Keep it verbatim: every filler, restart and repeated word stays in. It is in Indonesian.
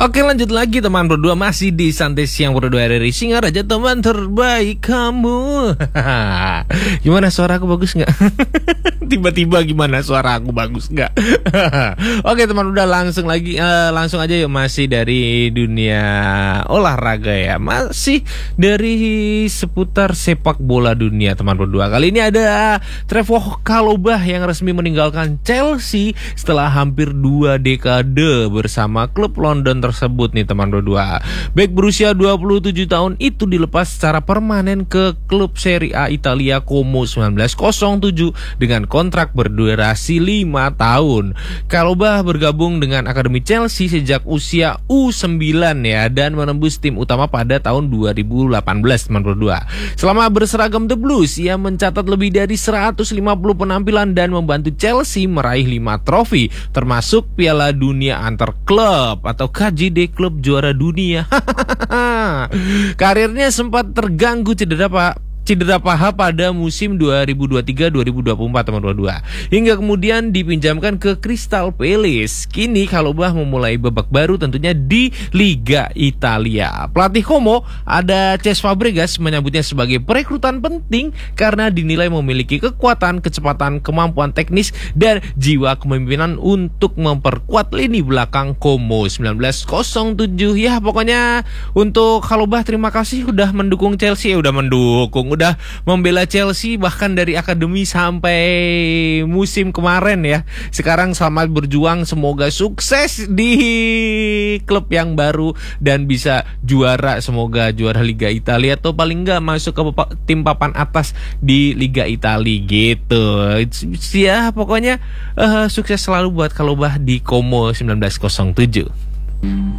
Oke, lanjut lagi teman berdua, masih di Santai Siang berdua dari Singaraja, teman terbaik kamu. Gimana suara aku bagus nggak? Tiba-tiba gimana suara aku bagus nggak? Oke teman, udah langsung lagi uh, langsung aja yuk, masih dari dunia olahraga ya, masih dari seputar sepak bola dunia teman berdua. Kali ini ada Trevoh Chalobah yang resmi meninggalkan Chelsea setelah hampir dua dekade bersama klub London tersebut nih teman berdua. Bek berusia dua puluh tujuh tahun itu dilepas secara permanen ke klub Serie A Italia Como seribu sembilan ratus tujuh dengan kontrak berdurasi lima tahun. Chalobah bergabung dengan Akademi Chelsea sejak usia U sembilan ya, dan menembus tim utama pada tahun dua ribu delapan belas teman berdua. Selama berseragam The Blues, ia mencatat lebih dari seratus lima puluh penampilan dan membantu Chelsea meraih lima trofi, termasuk Piala Dunia Antar Klub atau K J D Klub Juara Dunia. Karirnya sempat terganggu cedera Pak. Cedera paha pada musim dua ribu dua puluh tiga dua ribu dua puluh empat teman berdua, hingga kemudian dipinjamkan ke Crystal Palace. Kini Chalobah memulai babak baru tentunya di Liga Italia. Pelatih Como ada Cesc Fabregas menyambutnya sebagai perekrutan penting karena dinilai memiliki kekuatan, kecepatan, kemampuan teknis dan jiwa kepemimpinan untuk memperkuat lini belakang Como seribu sembilan ratus tujuh. Ya pokoknya untuk Chalobah, terima kasih udah mendukung Chelsea, ya udah mendukung, udah membela Chelsea bahkan dari akademi sampai musim kemarin ya. Sekarang selamat berjuang, semoga sukses di klub yang baru dan bisa juara, semoga juara Liga Italia atau paling enggak masuk ke tim papan atas di Liga Italia gitu. Ya pokoknya uh, sukses selalu buat Chalobah di Como seribu sembilan ratus tujuh.